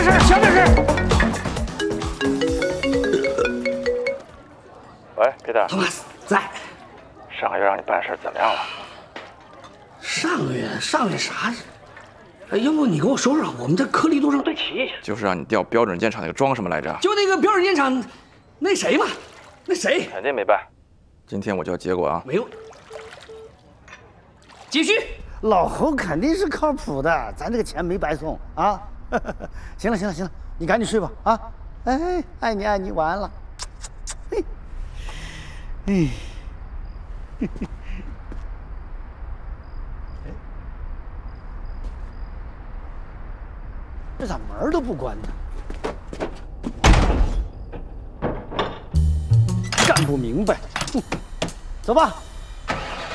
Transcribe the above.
声，小点声。 喂，皮特。 托马斯在。 上个月让你办事怎么样了？ 上个月啥？要不你给我说说，我们在颗粒度上对齐一下。 就是让你调标准建厂那个桩什么来着？ 就那个标准建厂，那谁嘛，那谁肯定没办。今天我就要结果啊。 没有。继续。 老侯肯定是靠谱的，咱这个钱没白送啊。行了，你赶紧睡吧啊！哎，爱你完了。嘿，哎。这咋门都不关呢？干不明白，哼！走吧。